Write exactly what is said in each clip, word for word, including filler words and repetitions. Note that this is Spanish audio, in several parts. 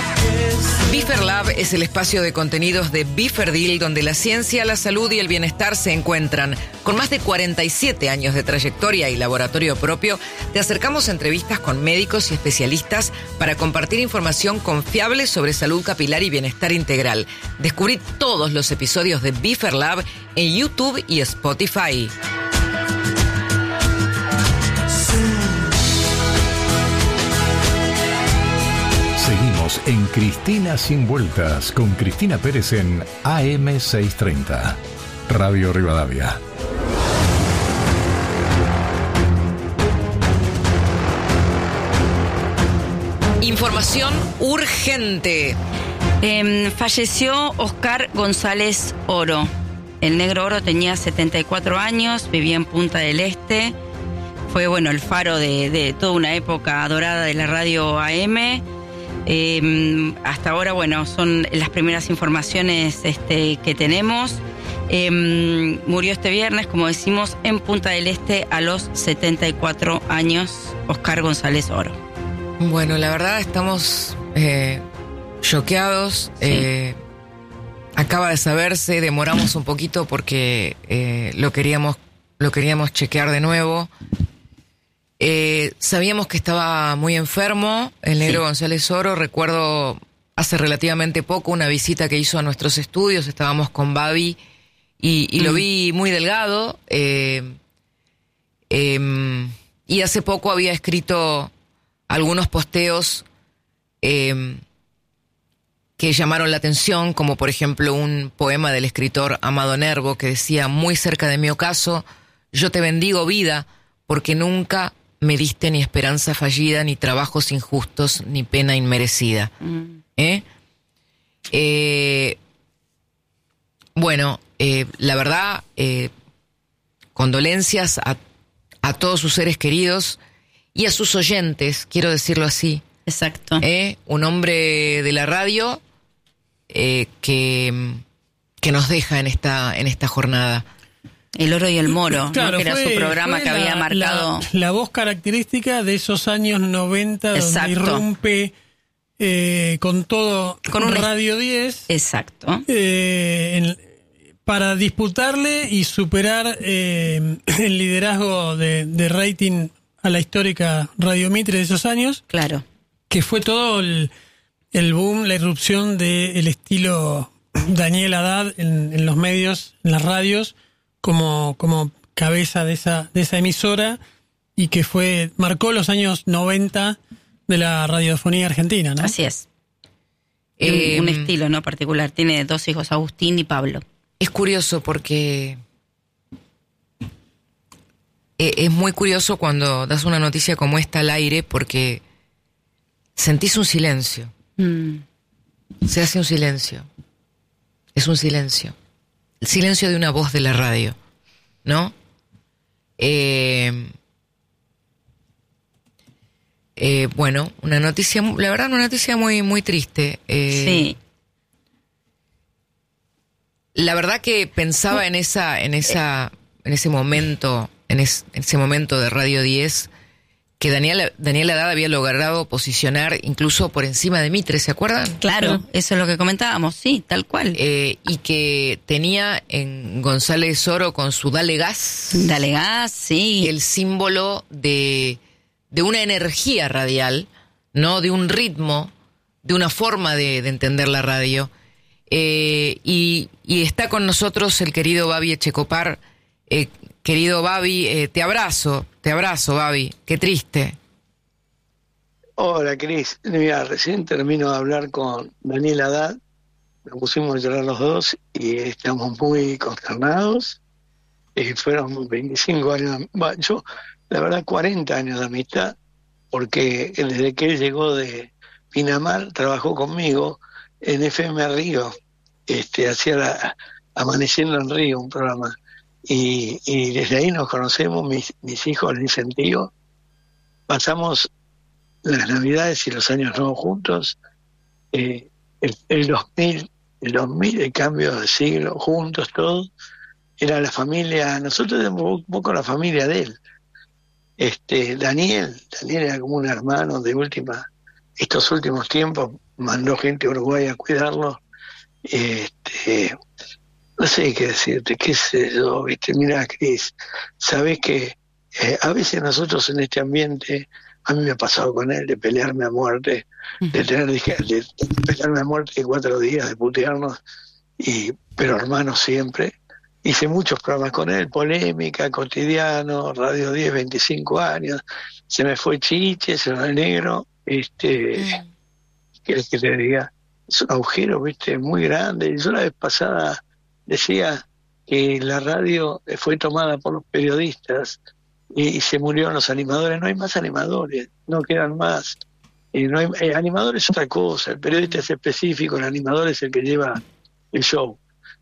BeeferLab es el espacio de contenidos de Beeferdil donde la ciencia, la salud y el bienestar se encuentran. Con más de cuarenta y siete años de trayectoria y laboratorio propio, te acercamos a entrevistas con médicos y especialistas para compartir información confiable sobre salud capilar y bienestar integral. Descubrí todos los episodios de BeeferLab en YouTube y Spotify. Seguimos en Cristina Sin Vueltas con Cristina Pérez en A M seiscientos treinta, Radio Rivadavia. Información urgente. Eh, falleció Oscar González Oro. El Negro Oro tenía setenta y cuatro años, vivía en Punta del Este. Fue, bueno, el faro de, de toda una época dorada de la radio A M. Eh, hasta ahora, bueno, son las primeras informaciones este, que tenemos. Eh, murió este viernes, como decimos, en Punta del Este a los setenta y cuatro años, Oscar González Oro. Bueno, la verdad estamos eh, choqueados. Sí. Eh, acaba de saberse, demoramos un poquito porque eh, lo queríamos, lo queríamos chequear de nuevo. Eh, sabíamos que estaba muy enfermo el Negro sí. González Oro. Recuerdo hace relativamente poco una visita que hizo a nuestros estudios. Estábamos con Babi y, y mm. lo vi muy delgado. Eh, eh, y hace poco había escrito algunos posteos eh, que llamaron la atención, como por ejemplo un poema del escritor Amado Nervo que decía: muy cerca de mi ocaso, yo te bendigo vida, porque nunca me diste ni esperanza fallida, ni trabajos injustos, ni pena inmerecida. Mm. ¿Eh? Eh, bueno, eh, la verdad, eh, condolencias a, a todos sus seres queridos y a sus oyentes, quiero decirlo así. Exacto. ¿Eh? Un hombre de la radio eh, que, que nos deja en esta, en esta jornada. El Oro y el Moro, claro, ¿no? Que era fue, su programa que la, había marcado. La, la voz característica de esos años noventa, exacto, donde irrumpe eh, con todo con un Radio diez. Exacto. Eh, en, para disputarle y superar eh, el liderazgo de, de rating a la histórica Radio Mitre de esos años. Claro. Que fue todo el, el boom, la irrupción del estilo Daniel Haddad en, en los medios, en las radios, como como cabeza de esa de esa emisora, y que fue marcó los años noventa de la radiofonía argentina, ¿no? Así es. Eh, un, un estilo no particular. Tiene dos hijos, Agustín y Pablo. Es curioso porque eh, es muy curioso cuando das una noticia como esta al aire, porque sentís un silencio. Mm. Se hace un silencio. Es un silencio. El silencio de una voz de la radio, ¿no? Eh, eh, bueno, una noticia, la verdad, una noticia muy, muy triste. Eh, sí. La verdad que pensaba en esa, en esa, en ese momento, en, es, en ese momento de Radio diez, que Daniel, Daniel Haddad había logrado posicionar incluso por encima de Mitre, ¿se acuerdan? Claro, ¿sí? Eso es lo que comentábamos, sí, tal cual. Eh, y que tenía en González Oro con su Dale Gas. Dale Gas, sí. El símbolo de, de una energía radial, ¿no? De un ritmo, de una forma de, de entender la radio. Eh, y, y está con nosotros el querido Babi Echecopar. Eh, querido Babi, eh, te abrazo, te abrazo, Babi, qué triste. Hola, Cris. Mira, recién termino de hablar con Daniel Haddad, nos pusimos a llorar los dos y estamos muy consternados. Eh, fueron veinticinco años, bueno, yo, la verdad, cuarenta años de amistad, porque desde que él llegó de Pinamar, trabajó conmigo en F M Río, este, hacía la, Amaneciendo en Río, un programa. Y, y desde ahí nos conocemos, mis, mis hijos le dicen tío. Pasamos las Navidades y los años nuevos juntos. Eh, el, el dos mil, el dos mil, el cambio de siglo, juntos todos. Era la familia, nosotros éramos un poco la familia de él. Este, Daniel, Daniel era como un hermano de última, estos últimos tiempos mandó gente a Uruguay a cuidarlo. Este, no sé qué decirte, qué sé yo, viste, mira, Cris, sabés que eh, a veces nosotros en este ambiente, a mí me ha pasado con él de pelearme a muerte, de tener de, de pelearme a muerte de cuatro días, de putearnos, y pero hermanos siempre. Hice muchos programas con él, Polémica, Cotidiano, Radio diez, veinticinco años, se me fue Chiche, se me fue el Negro, este, mm. ¿qué que te diga? Es un agujero, viste, muy grande. Yo la vez pasada decía que la radio fue tomada por los periodistas y, y se murieron los animadores. No hay más animadores, no quedan más. Y no hay, eh, animador es otra cosa, el periodista es específico, el animador es el que lleva el show.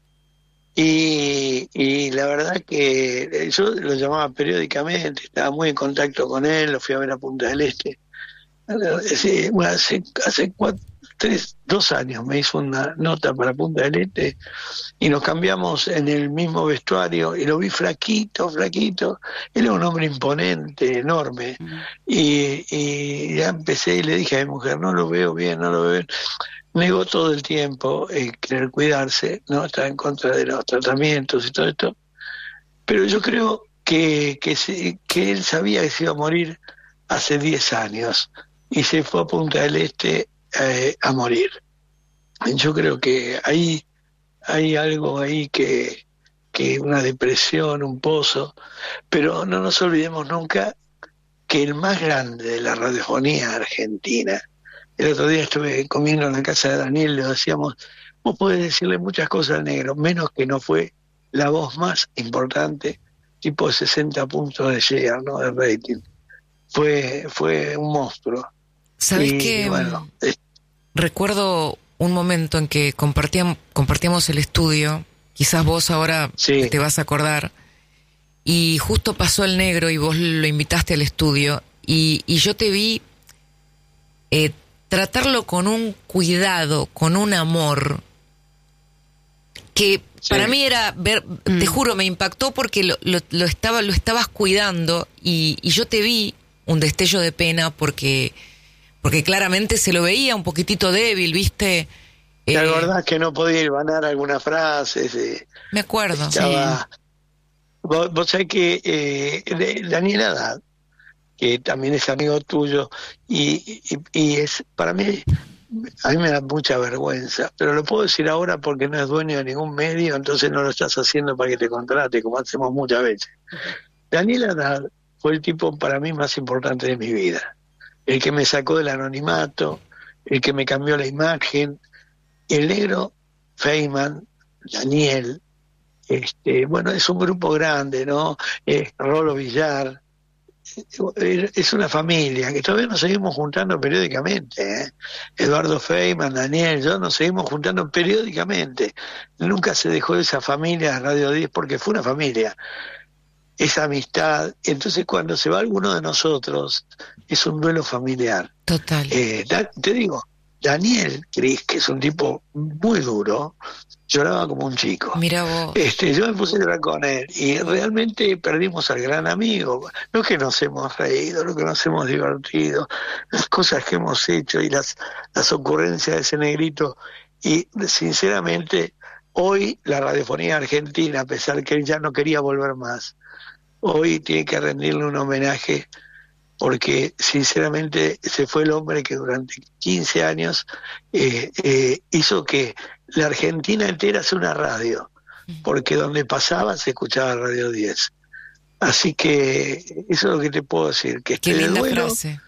Y, y la verdad que yo lo llamaba periódicamente, estaba muy en contacto con él, lo fui a ver a Punta del Este. Sí, bueno, hace, hace cuatro, tres, dos años me hizo una nota para Punta del Este y nos cambiamos en el mismo vestuario y lo vi flaquito, flaquito. Él era un hombre imponente, enorme. Mm. Y, y ya empecé y le dije a mi mujer, no lo veo bien, no lo veo bien. Negó todo el tiempo eh, querer cuidarse, no estaba en contra de los tratamientos y todo esto, pero yo creo que, que, se, que él sabía que se iba a morir hace diez años y se fue a Punta del Este eh, a morir. Yo creo que hay, hay algo ahí que, que una depresión, un pozo, pero no nos olvidemos nunca que el más grande de la radiofonía argentina, el otro día estuve comiendo en la casa de Daniel, le decíamos, vos podés decirle muchas cosas al Negro, menos que no fue la voz más importante, tipo sesenta puntos de share, ¿no? De rating. Fue, fue un monstruo. ¿Sabés qué? Bueno, es... Recuerdo un momento en que compartíamos, compartíamos el estudio, quizás vos ahora sí. te vas a acordar, y justo pasó el Negro y vos lo invitaste al estudio, y, y yo te vi... Eh, tratarlo con un cuidado, con un amor, que sí. para mí era, ver, mm. te juro, me impactó porque lo, lo, lo, estaba, lo estabas cuidando y, y yo te vi un destello de pena porque, porque claramente se lo veía un poquitito débil, ¿viste? Eh, la verdad es que no podía hilvanar algunas frases. Eh, me acuerdo. Estaba, sí. Vos, vos sabés que eh, Daniel Haddad, que también es amigo tuyo, y, y, y es, para mí, a mí me da mucha vergüenza, pero lo puedo decir ahora porque no es dueño de ningún medio, entonces no lo estás haciendo para que te contrate, como hacemos muchas veces. Daniel Haddad fue el tipo para mí más importante de mi vida, el que me sacó del anonimato, el que me cambió la imagen, el Negro, Feynman, Daniel, este, bueno, es un grupo grande, ¿no? Eh, Rolo Villar, es una familia que todavía nos seguimos juntando periódicamente, ¿eh? Eduardo Feynman, Daniel, yo nos seguimos juntando periódicamente. Nunca se dejó de esa familia de Radio diez porque fue una familia, esa amistad. Entonces cuando se va alguno de nosotros es un duelo familiar. Total. Eh, da, te digo, Daniel Cris, que es un tipo muy duro, lloraba como un chico. Mira vos. Este, yo me puse a llorar con él y realmente perdimos al gran amigo. Lo que nos hemos reído, lo que nos hemos divertido, las cosas que hemos hecho y las, las ocurrencias de ese negrito. Y sinceramente, hoy la radiofonía argentina, a pesar que él ya no quería volver más, hoy tiene que rendirle un homenaje porque sinceramente se fue el hombre que durante quince años eh, eh, hizo que la Argentina entera sea una radio, porque donde pasaba se escuchaba Radio diez. Así que eso es lo que te puedo decir. Que Qué linda duelo, frase.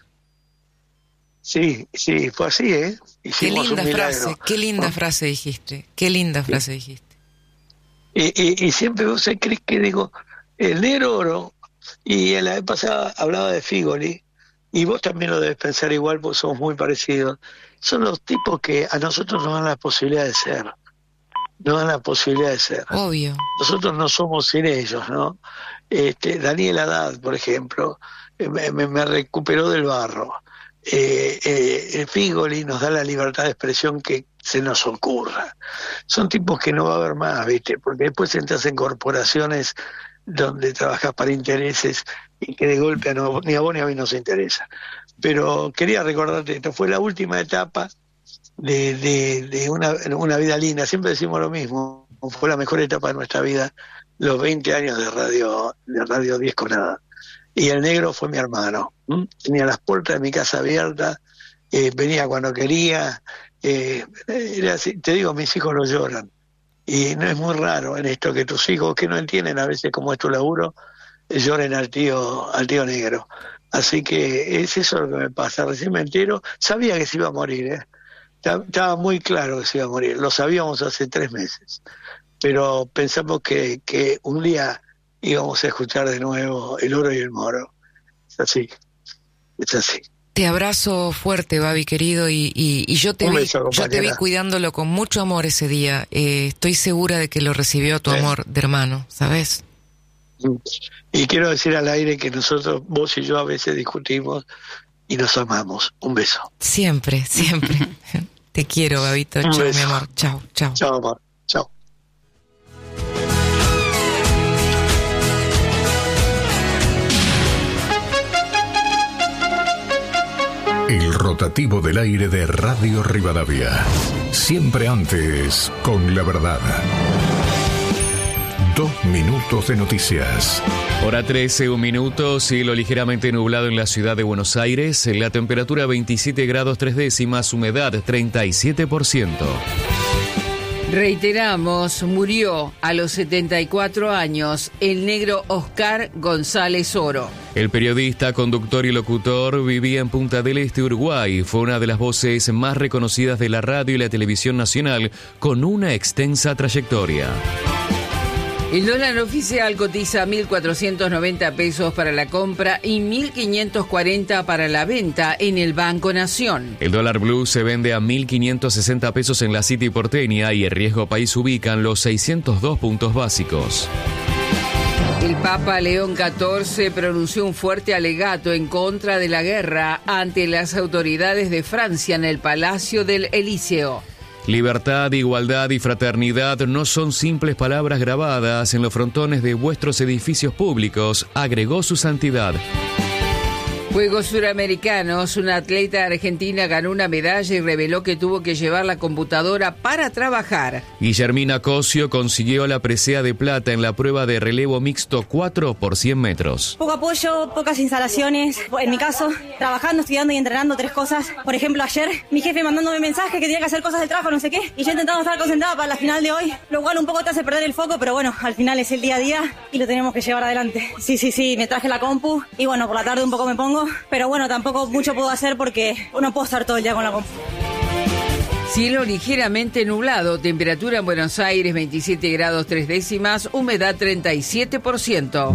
Sí, sí, fue así, ¿eh? Hicimos qué linda un frase, qué linda ¿no? frase dijiste, qué linda frase sí. dijiste. Y, y, y siempre vos crees que digo, el Negro Oro, y en la vez pasada hablaba de Figoli, y vos también lo debes pensar igual porque somos muy parecidos, son los tipos que a nosotros nos dan la posibilidad de ser, nos dan la posibilidad de ser. Obvio. Nosotros no somos sin ellos, ¿no? Este, Daniel Haddad, por ejemplo, me, me, me recuperó del barro. Eh, eh, Figoli nos da la libertad de expresión que se nos ocurra. Son tipos que no va a haber más, ¿viste? Porque después entras en corporaciones donde trabajas para intereses y que de golpe no, ni a vos ni a mí nos interesa. Pero quería recordarte, esto fue la última etapa de, de, de una, una vida linda. Siempre decimos lo mismo, fue la mejor etapa de nuestra vida, los veinte años de radio, de Radio diez con nada. Y el negro fue mi hermano. ¿Mm? Tenía las puertas de mi casa abiertas, eh, venía cuando quería. Eh, era así. Te digo, mis hijos no lloran. Y no es muy raro en esto que tus hijos, que no entienden a veces cómo es tu laburo, lloren al tío, al tío negro. Así que es eso lo que me pasa. Recién me entero, sabía que se iba a morir, ¿eh? Estaba muy claro que se iba a morir. Lo sabíamos hace tres meses. Pero pensamos que, que un día íbamos a escuchar de nuevo El Oro y el Moro. Es así, es así. Te abrazo fuerte, Babi, querido, y, y, y yo, te vi, beso, yo te vi cuidándolo con mucho amor ese día. Eh, estoy segura de que lo recibió tu sí. amor de hermano, ¿sabes? Y quiero decir al aire que nosotros, vos y yo, a veces discutimos y nos amamos. Un beso. Siempre, siempre. Te quiero, Babito. Chao, mi amor. Chao, chao. Chao, amor. Chao. El rotativo del aire de Radio Rivadavia. Siempre antes, con la verdad. Dos minutos de noticias. Hora trece, un minuto, cielo ligeramente nublado en la ciudad de Buenos Aires, la temperatura veintisiete grados tres décimas, humedad treinta y siete por ciento. Reiteramos, murió a los setenta y cuatro años el negro Oscar González Oro. El periodista, conductor y locutor vivía en Punta del Este, Uruguay. Fue una de las voces más reconocidas de la radio y la televisión nacional, con una extensa trayectoria. El dólar oficial cotiza mil cuatrocientos noventa pesos para la compra y mil quinientos cuarenta para la venta en el Banco Nación. El dólar blue se vende a mil quinientos sesenta pesos en la City porteña y el riesgo país ubican los seiscientos dos puntos básicos. El Papa León catorce pronunció un fuerte alegato en contra de la guerra ante las autoridades de Francia en el Palacio del Elíseo. Libertad, igualdad y fraternidad no son simples palabras grabadas en los frontones de vuestros edificios públicos, agregó su santidad. Juegos Suramericanos, una atleta argentina ganó una medalla y reveló que tuvo que llevar la computadora para trabajar. Guillermina Cosio consiguió la presea de plata en la prueba de relevo mixto cuatro por cien metros. Poco apoyo, pocas instalaciones. En mi caso, trabajando, estudiando y entrenando tres cosas. Por ejemplo, ayer mi jefe mandándome mensaje que tenía que hacer cosas del trabajo, no sé qué. Y yo intentando estar concentrada para la final de hoy, lo cual un poco te hace perder el foco, pero bueno, al final es el día a día y lo tenemos que llevar adelante. Sí, sí, sí, me traje la compu y bueno, por la tarde un poco me pongo. Pero bueno, tampoco mucho puedo hacer porque no puedo estar todo el día con la compu. Cielo ligeramente nublado, temperatura en Buenos Aires veintisiete grados tres décimas, humedad treinta y siete por ciento.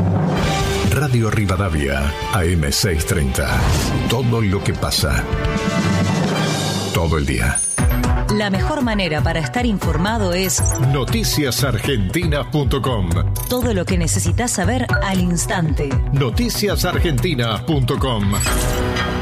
Radio Rivadavia, A M seiscientos treinta. Todo lo que pasa. Todo el día. La mejor manera para estar informado es noticias argentinas punto com. Todo lo que necesitas saber al instante. noticias argentinas punto com.